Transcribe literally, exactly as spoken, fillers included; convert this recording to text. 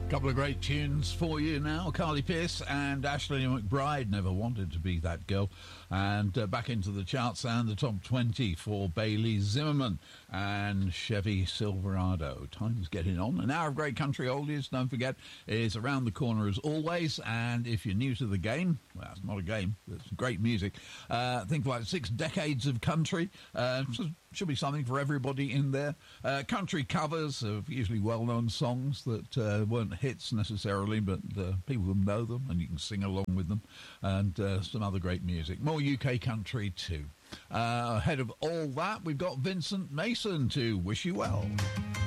Couple of great tunes for you now. Carly Pearce and Ashley McBryde, Never Wanted to Be That Girl. And uh, back into the charts and the top twenty for Bailey Zimmerman and Chevy Silverado. Time's getting on. An hour of great country oldies, don't forget, is around the corner as always. And if you're new to the game, well, it's not a game, it's great music. Uh, think like six decades of country. Uh, so should be something for everybody in there. Uh, country covers of usually well-known songs that uh, weren't hits necessarily, but uh, people know them and you can sing along with them, and uh, some other great music. More U K country too. Uh, ahead of all that, we've got Vincent Mason to Wish You Well.